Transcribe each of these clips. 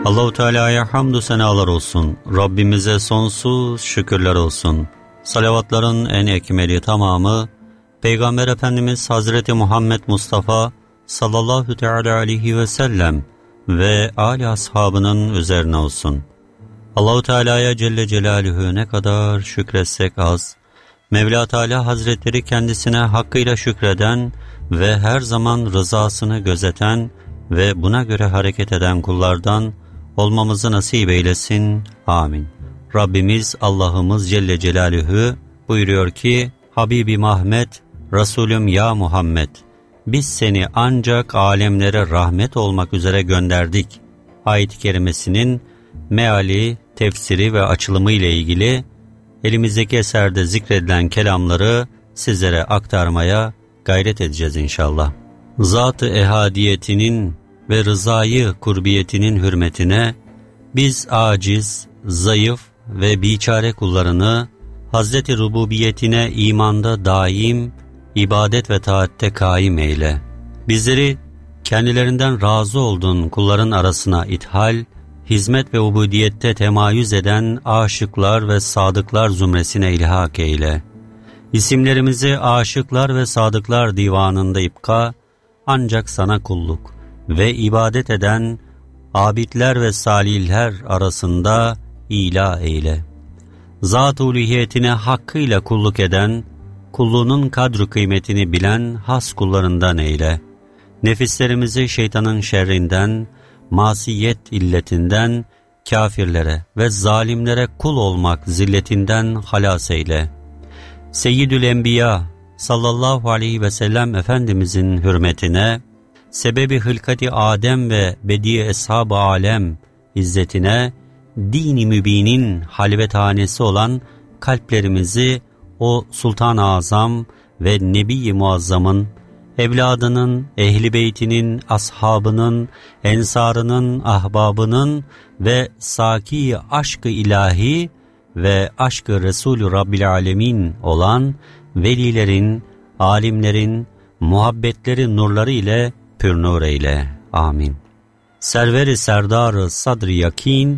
Allah-u Teala'ya hamdü senalar olsun. Rabbimize sonsuz şükürler olsun. Salavatların en ekmeli tamamı Peygamber Efendimiz Hazreti Muhammed Mustafa sallallahu teala aleyhi ve sellem ve âli ashabının üzerine olsun. Allah-u Teala'ya Celle Celaluhu ne kadar şükretsek az. Mevla Teala Hazretleri kendisine hakkıyla şükreden ve her zaman rızasını gözeten ve buna göre hareket eden kullardan olmamızı nasip eylesin. Amin. Rabbimiz Allah'ımız Celle Celaluhu buyuruyor ki, Habibi Mahmed, Resulüm ya Muhammed, biz seni ancak alemlere rahmet olmak üzere gönderdik. Ayet-i kerimesinin meali, tefsiri ve açılımı ile ilgili elimizdeki eserde zikredilen kelamları sizlere aktarmaya gayret edeceğiz inşallah. Zat-ı ehadiyetinin ve rızayı kurbiyetinin hürmetine biz aciz, zayıf ve biçare kullarını Hazreti Rububiyetine imanda daim, ibadet ve taatte kaim eyle. Bizleri kendilerinden razı olduğun kulların arasına ithal, hizmet ve ubudiyette temayüz eden aşıklar ve sadıklar zümresine ilhak eyle. İsimlerimizi aşıklar ve sadıklar divanında ipka, ancak sana kulluk ve ibadet eden abidler ve salihler arasında ila eyle. Zat-ı uluhiyetine hakkıyla kulluk eden, kulluğunun kadru kıymetini bilen has kullarından eyle. Nefislerimizi şeytanın şerrinden, masiyet illetinden, kafirlere ve zalimlere kul olmak zilletinden halas eyle. Seyyidül Enbiya sallallahu aleyhi ve sellem Efendimizin hürmetine, sebebi hılkati Adem ve bedi eshab-ı alem izzetine, din-i mübinin halvethanesi olan kalplerimizi o Sultan-ı Azam ve Nebi-i Muazzam'ın, evladının, ehli beytinin, ashabının, ensarının, ahbabının ve saki aşk-ı ilahi ve aşk-ı Resulü Rabbil Alemin olan velilerin, alimlerin, muhabbetleri nurları ile pürnur eyle. Amin. Server-i serdar-ı sadr-ı yakin,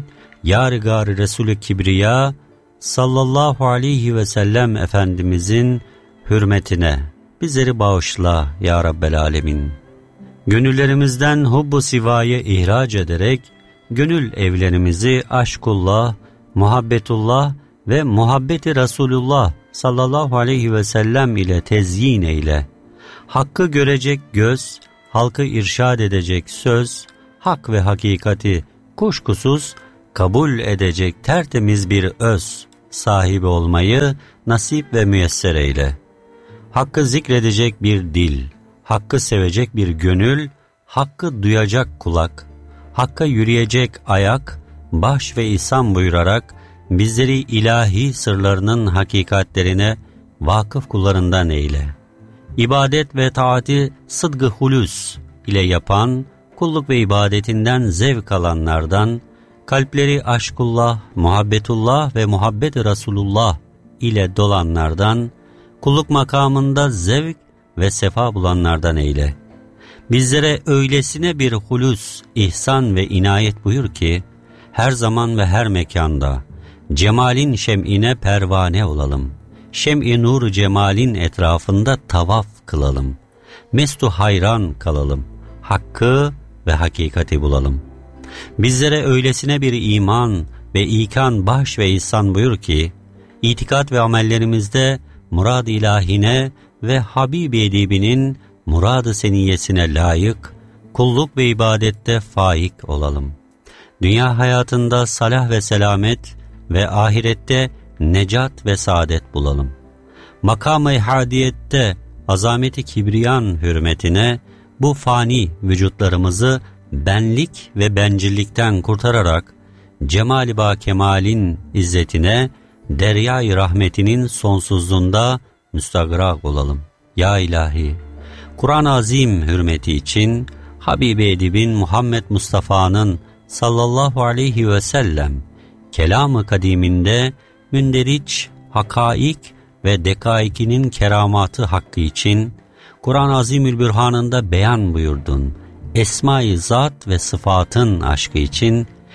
yar-ı Resulü Kibriya sallallahu aleyhi ve sellem Efendimizin hürmetine bizleri bağışla ya Rabbel Alemin. Gönüllerimizden hubbu sivayı ihraç ederek gönül evlerimizi aşkullah, muhabbetullah ve muhabbeti Resulullah sallallahu aleyhi ve sellem ile tezyin eyle. Hakkı görecek göz, halkı irşad edecek söz, hak ve hakikati kuşkusuz kabul edecek tertemiz bir öz sahibi olmayı nasip ve müyesser eyle. Hakkı zikredecek bir dil, hakkı sevecek bir gönül, hakkı duyacak kulak, hakka yürüyecek ayak, baş ve ihsan buyurarak bizleri ilahi sırlarının hakikatlerine vakıf kullarından eyle. İbadet ve taati sıdgı hulus ile yapan, kulluk ve ibadetinden zevk alanlardan, kalpleri aşkullah, muhabbetullah ve muhabbet-i Resulullah ile dolanlardan, kulluk makamında zevk ve sefa bulanlardan eyle. Bizlere öylesine bir hulus, ihsan ve inayet buyur ki, her zaman ve her mekanda cemalin şem'ine pervane olalım. Şem-i nur cemalin etrafında tavaf kılalım. Mestu hayran kalalım. Hakkı ve hakikati bulalım. Bizlere öylesine bir iman ve ikan baş ve ihsan buyur ki, itikat ve amellerimizde murad-ı ilahine ve Habib-i edibinin murad-ı seniyesine layık, kulluk ve ibadette faik olalım. Dünya hayatında salah ve selamet ve ahirette necat ve saadet bulalım. Makam-ı ihadiyette azamet-i kibriyan hürmetine bu fani vücutlarımızı benlik ve bencillikten kurtararak cemal-i bakemalin izzetine, derya-i rahmetinin sonsuzluğunda müstagrak olalım. Ya ilahi, Kur'an-ı Azim hürmeti için Habib-i Edib'in Muhammed Mustafa'nın sallallahu aleyhi ve sellem kelam-ı kadiminde münderiç, hakaik ve dekaikinin keramatı hakkı için Kur'an-ı Azimülbürhan'ında beyan buyurdun. Esma-i Zat ve sıfatın aşkı için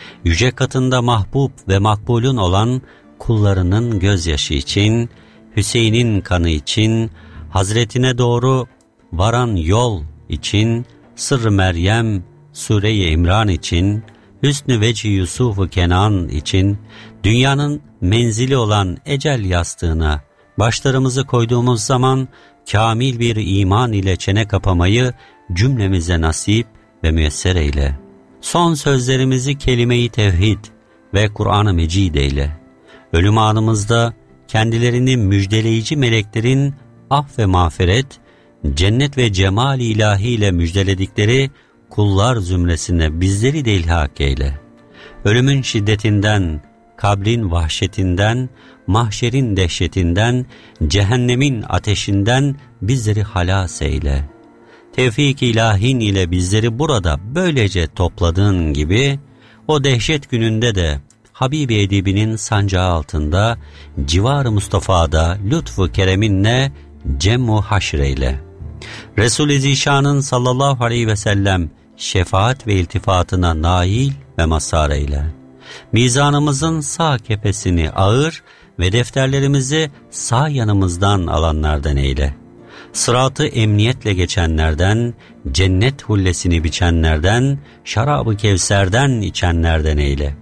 yüce katında mahbub ve makbulun olan kullarının gözyaşı için, Hüseyin'in kanı için, Hazretine doğru varan yol için, Sırrı Meryem, Sure-i İmran için, Hüsnü Veci Yusuf-u Kenan için, dünyanın menzili olan ecel yastığına başlarımızı koyduğumuz zaman kamil bir iman ile çene kapamayı cümlemize nasip ve müyesser eyle. Son sözlerimizi kelime-i tevhid ve Kur'an-ı Mecid eyle. Ölüm anımızda kendilerini müjdeleyici meleklerin af ve mağfiret, cennet ve cemal-i ilahiyle müjdeledikleri kullar zümresine bizleri de ilhak eyle. Ölümün şiddetinden, kabrin vahşetinden, mahşerin dehşetinden, cehennemin ateşinden bizleri halas eyle. Tevfik-i ilahin ile bizleri burada böylece topladığın gibi, o dehşet gününde de Habibi Edibinin sancağı altında, civar-ı Mustafa'da lütfu kereminle cem-u haşreyle. Resul-i Zişan'ın sallallahu aleyhi ve sellem şefaat ve iltifatına nail ve mazhar eyle. Mizanımızın sağ kefesini ağır ve defterlerimizi sağ yanımızdan alanlardan eyle. Sıratı emniyetle geçenlerden, cennet hullesini biçenlerden, şarabı kevserden içenlerden eyle.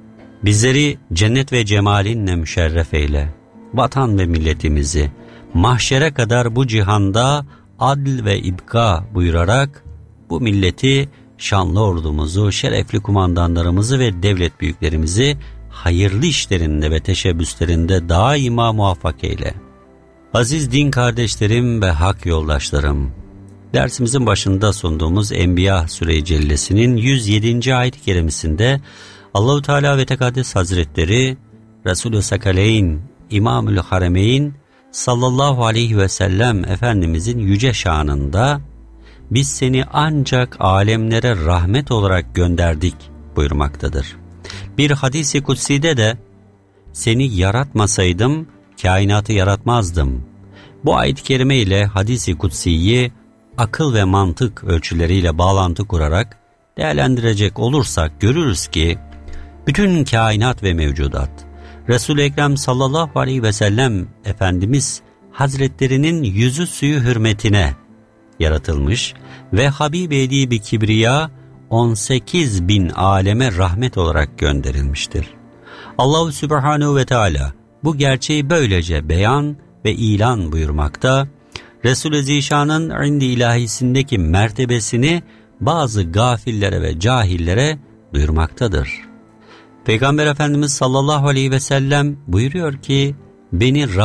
Bizleri cennet ve cemalinle müşerref eyle. Vatan ve milletimizi mahşere kadar bu cihanda adl ve ibka buyurarak bu milleti, şanlı ordumuzu, şerefli kumandanlarımızı ve devlet büyüklerimizi hayırlı işlerinde ve teşebbüslerinde daima muvaffak eyle. Aziz din kardeşlerim ve hak yoldaşlarım, dersimizin başında sunduğumuz Enbiya Sure-i Cellesi'nin 107. ayet-i kerimesinde Allah-u Teala ve Tekaddes Hazretleri Resulü Sakaleyn, İmamül Haremeyn sallallahu aleyhi ve sellem Efendimizin yüce şanında biz seni ancak alemlere rahmet olarak gönderdik buyurmaktadır. Bir hadis-i kutsi'de de seni yaratmasaydım kainatı yaratmazdım. Bu ayet-i kerime ile hadis-i kutsiyi akıl ve mantık ölçüleriyle bağlantı kurarak değerlendirecek olursak görürüz ki bütün kainat ve mevcudat Resul-i Ekrem sallallahu aleyhi ve sellem Efendimiz Hazretlerinin yüzü suyu hürmetine yaratılmış ve Habibi Edib-i Kibriya 18.000 aleme rahmet olarak gönderilmiştir. Allah-u Sübhanehu ve Teala bu gerçeği böylece beyan ve ilan buyurmakta, Resul-i Zişan'ın indi ilahisindeki mertebesini bazı gafillere ve cahillere duyurmaktadır. Peygamber Efendimiz sallallahu aleyhi ve sellem buyuruyor ki, beni